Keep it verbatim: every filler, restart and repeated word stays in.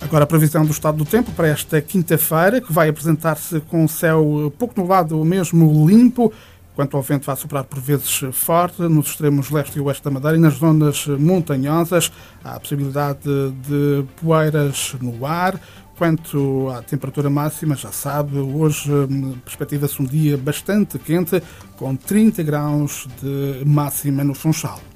Agora a previsão do estado do tempo para esta quinta-feira, que vai apresentar-se com o céu pouco nublado ou mesmo limpo. Quanto ao vento, vai soprar por vezes forte nos extremos leste e oeste da Madeira e nas zonas montanhosas. Há a possibilidade de poeiras no ar. Quanto à temperatura máxima, já sabe, hoje perspectiva-se um dia bastante quente, com trinta graus de máxima no Funchal.